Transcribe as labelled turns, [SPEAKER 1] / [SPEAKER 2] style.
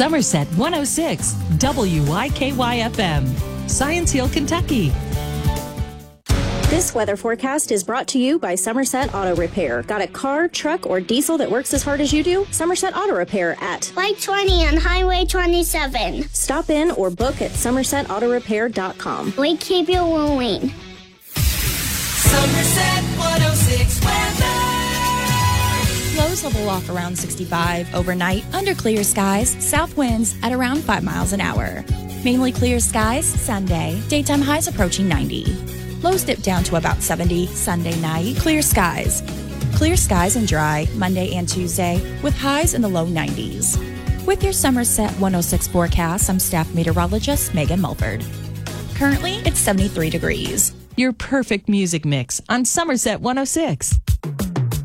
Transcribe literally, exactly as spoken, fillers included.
[SPEAKER 1] Somerset one oh six, W Y K Y F M, Science Hill, Kentucky.
[SPEAKER 2] This weather forecast is brought to you by Somerset Auto Repair. Got a car, truck, or diesel that works as hard as you do? Somerset Auto Repair at
[SPEAKER 3] Light twenty on Highway twenty-seven.
[SPEAKER 2] Stop in or book at somerset auto repair dot com.
[SPEAKER 3] We keep you moving.
[SPEAKER 4] Somerset one oh six weather.
[SPEAKER 5] Lows level off around sixty-five overnight under clear skies. South winds at around five miles an hour. Mainly clear skies Sunday. Daytime highs approaching ninety. Lows dip down to about seventy Sunday night. Clear skies. Clear skies and dry Monday and Tuesday with highs in the low nineties. With your Somerset one oh six forecast, I'm staff meteorologist Megan Mulford. Currently, it's seventy-three degrees.
[SPEAKER 1] Your perfect music mix on Somerset one oh six.